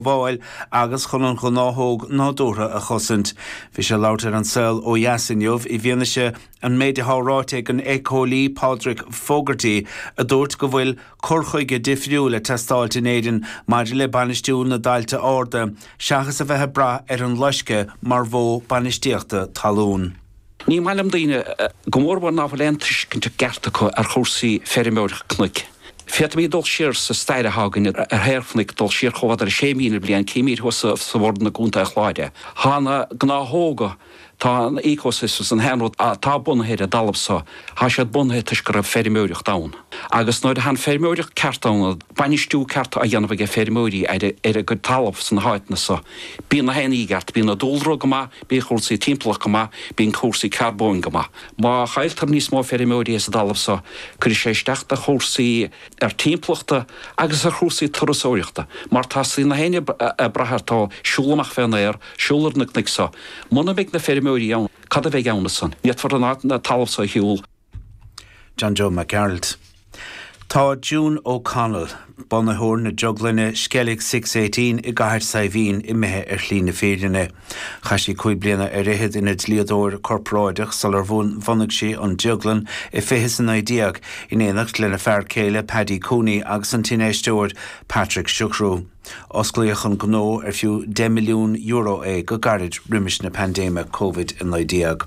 bháil agus chunan go náthóg nádúra a chosint. Bhí sé látar an sel ó Yasinniuh I bhíonn sé an méide háráte an écólí Padraig Fogarty a dúirt go bhfuil curchuige difriúil le testáilt in éidean maidir le banistiúil na dailte áda, seachas a bheitthe bra an luisce mar bhó banistíochta talún. Ní mailam daoine gomórbar náfuil cinnte gerta ar chósaí ferrimóir cnuic. Fiat mí dul siir sa steire hagan herfnig dul siir chovad sémíine blian céimír hosa sa bhórna gúnta a chláide. Hána gnáthóga tá an ecosystem an henrod a tá bunhéad a dalabsa, há sé bunhéad tuisgur a ferrimóireach daun. Agus nóid han ferrimóireach ceartán, banistú ceart a dhéanamh a ferrimóirí a go talab san háitna sa. Bí na hen ígart, bí na dúlró goma, bí chórsaí timplach goma, bín chórsaí carbón goma. Má chailtar níos mó ferrimóirí a dalabsa, chuir sé steachta chórsaí timplachta agus a chórsaí turasóireachta. Mar tá sí na héine brathirtá siúlamach fennéir, siúlarnach nicsa. Muna big na ferrimóirí iawn, cad a bheith iawn san. Niat for na talabsa hiúl. John Joe McGarrett. Tá June O'Connell, bonahór na joglanne Skellig 618 I gahar saivin I mehe llína féidirne. Chaisi cúi bliana réhead ina dliadóir corpráideach sal vonnig sé an joglan fihis an ideag in éanacht lena fear céile Paddy Cooney agus an tinéisteoir Patrick Shuckrú. Osclaíoch an gnó fiú €10 milliún go garid rimis na pandéma COVID in ideag.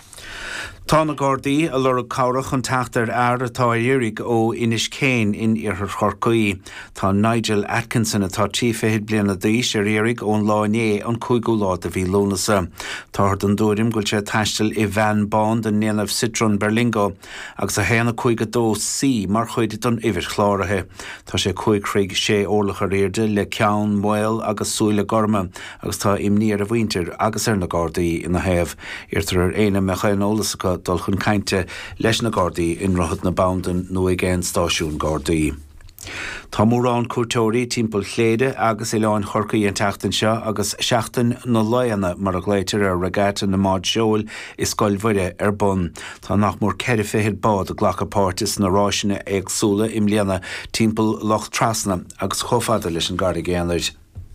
Tá na Gardaí a lura cabhrach an teachtar atá dhéirigh ó Inis Céin in Iarthar Chorcaí. Tá Nigel Atkinson atá tíofaid bliana d'aois dhéirigh ón láné an 5 lá a bhí lónasa. Tá an dúrim goil sé taistil I Van Bond an néanamh Citron Berlingo agus a héanana 5 sí mar chuide don ihir chláirithe. Tá sé 5 sé órlach réirde le ceann, moil agus súile gorma agus tá imníar a bhaintir agus na Gardaí ina thaobh. Irtar éana mechan ólascha dul chun cainte leis na Gardaí in rothad na Boundan nó igéan stáisiún Gardaí. Tá mórán cuairteoirí timpeall chléide agus Ileáin Chorcaí an teachtain seo agus seachtain na Laiana mar a gléitir ar regata na Máid Seoil is scoilmhuire ar bun. Tá nach mór 44 bád a ghlachapáirtis na ráisina agsúla imliana timpeall Loch Trasna agus chofada leis an Garda Géanaid.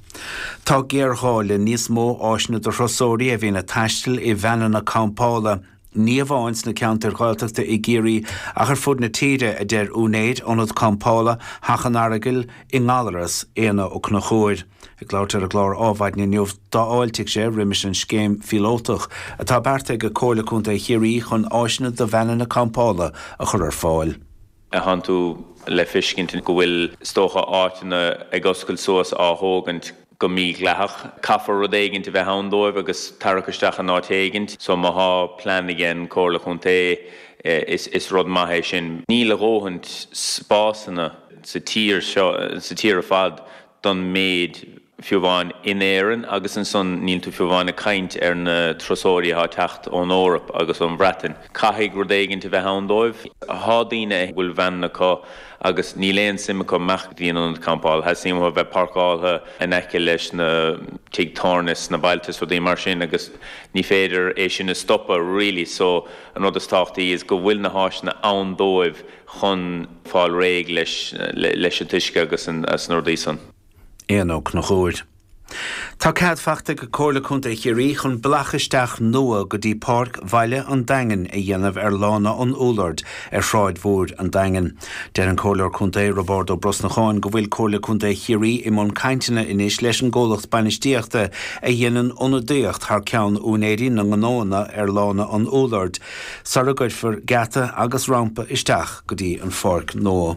Tá géartháil níos mó áisina do Rosóirí a bhína taistil I bheanna na Campála. Ní bháins na ceantar ghilteachta I géirí a chu fud na tíre a déir únéid ónad Campála hachan aragil I ngálaras éana ó na chóir. I gláirtar a glár ábhaid na neomh dááiltigh sé rimis an scéim filótach a tá bearta go cóla chunta chéirí chun áisina do bheanna na Campála a chur ar fáil. A hantu le fiscint go bhfuil stócha áitina ag oscail suas áthógant go mí gleach caffar rud éigint bheith handóibh agus tarachaisteach an áit éigint, so má há plan igen cóla chunta is rud maithe sin. Ní le róhant spásanna sa tír a fad don méid fiúbháin in éireann agus an son níl tú fiúbháin a caint ar na trosóirí há teacht ón Eorp agus an Breatan. Caithigh rud éigint bheith handóibh. Hádaine bhfuil bheanna có agus ní léon simime go meachtaíon an campáil, has sim bheith parcáilthe an eice leis na tíigtarnas na bailtas rud é mar sin agus ní féidir é sin na stoppa really, so an rud is táchtaí is go bhfuil na háisina ann dóibh chun fáil réig leis an tuisce agus an rudaí san. Éanóg na chóir. Tá cad feachta go cóla chunta chéirí chun blachaisteach nua go dtí Páirc Mhaile an Dangan a dhéanamh ar lána an Úlard ar Shráid Mhór an Dangan. Deir an cólar chunta Roberto Brosnacháin go bhfuil cóla chunta chéirí I món cainteanna inis leis an ggólacht banistíochta a dhéanann ionadaíocht thar ceann únéirí na ngána ar lána an Úlard. Saragaid for gata agus rampa isteach go dtí an Páirc Nóa.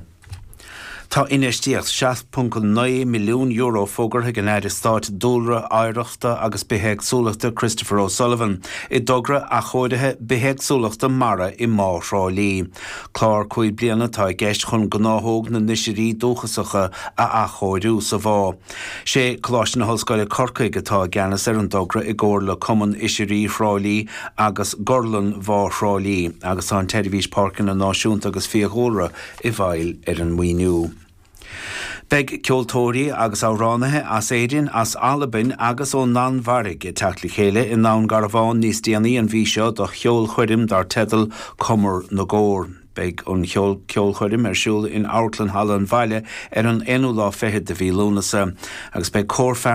Tá inistíocht €7.9 milliún fógartha gan éidir stáit dúlra áireachta agus behéag súlachta Christopher O'Sullivan I dogra a chóirithe behéag súlachta mara I má Sráilí. Clár 5 bliana tá gceist chun gnáthóg na nisirí dúchasacha a chóirú sa bhá. Sé chláiste na hoscoile Corcaigh atá gceannas ar an dogra I gcóir le cumann isirí Sráilí agus Gorlan bhá Sráilí agus tá an Tedivís Parkin na náisiúnta agus fiachóra I bhail ar an muoinú. Beg ceoltóirí agus áránathe as éideann as Alabin agus ó Nanmhairg I teachtaí chéile I nán Garbháin níos déanaí an bhí seo do cheol chuirim dar tedal cumar na ggóir. beag an ceol chuirim siúil in Outland Hallan Bhaile an enú lá fehead de bhí lúnasa agus beag cór